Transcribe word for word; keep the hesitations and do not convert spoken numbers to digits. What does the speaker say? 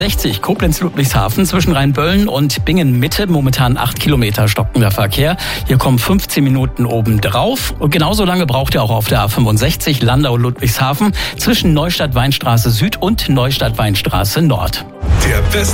sechzig Koblenz-Ludwigshafen zwischen Rheinböllen und Bingen-Mitte, momentan acht Kilometer stockender Verkehr. Hier kommen fünfzehn Minuten oben drauf. Und genauso lange braucht ihr auch auf der A fünfundsechzig Landau-Ludwigshafen zwischen Neustadt-Weinstraße Süd und Neustadt-Weinstraße Nord. Der Beste